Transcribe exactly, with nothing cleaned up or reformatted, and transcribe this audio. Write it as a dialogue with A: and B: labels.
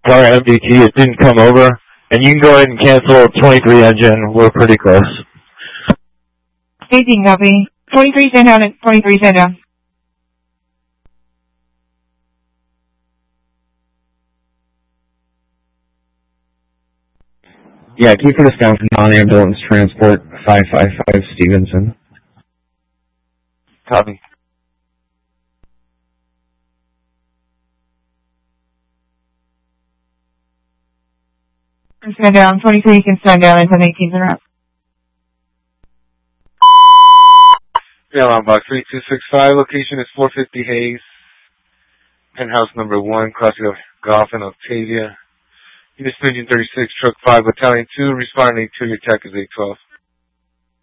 A: car M D T. It didn't come over. And you can go ahead and cancel twenty-three engine. We're pretty close.
B: eighteen copy. twenty-three stand down. twenty-three stand down.
C: Yeah, keep us down for non-ambulance transport, five five five Stevenson.
A: Copy.
B: Stand down. twenty-three can stand down and ten eighteen are up.
D: Yeah, on box three two six five. Location is four fifty Hayes. Penthouse number one, crossing of Golf and Octavia. Unit Engine thirty-six, Truck five, Battalion two, responding to your attack is eight twelve.